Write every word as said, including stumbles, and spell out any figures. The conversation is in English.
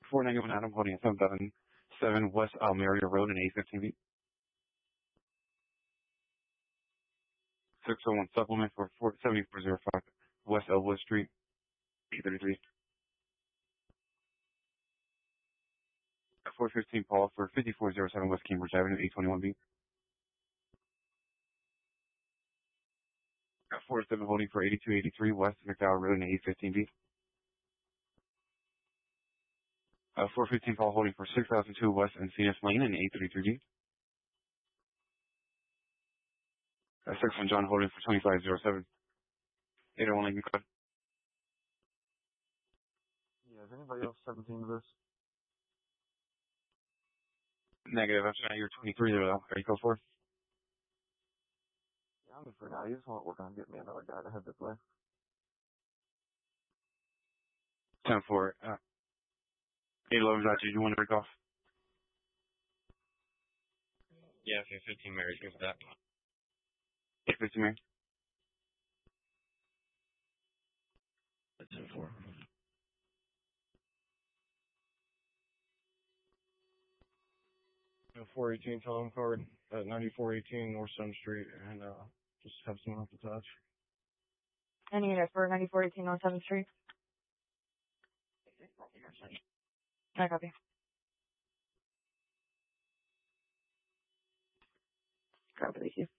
four ninety-one Adam holding at seven thousand seven West Almeria Road in eight fifteen feet. six oh one supplement for seventy-four oh five West Elwood Street, eight thirty-three. four fifteen Paul for fifty-four oh seven West Cambridge Avenue, eight twenty-one B. four seven holding for eighty-two eighty-three West McDowell Road in eight fifteen B. Uh, four fifteen Paul holding for six thousand two West Encinas Lane in eight thirty-three B. Uh, six one John holding for twenty-five oh seven eight oh one Lincoln Code. Yeah, is anybody else seventeen of this? Negative, I'm trying to hear twenty-three there though. Are you code for? Yeah, I'm just for now. You just want to work on getting me another guy to head this way. ten four. Uh, eight eleven Did you want to break off? Yeah, okay, fifteen Mary's good for that. eight fifteen Mary. That's ten four. four eighteen telephone card at ninety-four eighteen North Seventh Street, and uh, just have someone off the touch. Any unit for ninety-four eighteen North Seventh Street? I copy. Copy, thank you.